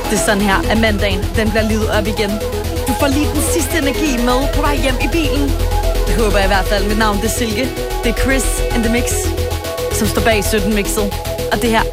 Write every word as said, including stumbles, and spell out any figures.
Det er sådan her, at mandagen, den bliver livet op igen. Du får lige den sidste energi med på vej hjem i bilen. Det håber jeg i hvert fald. Mit navn det er Silke. Det er Chris in the Mix, som står bag sytten mixet. Og det her,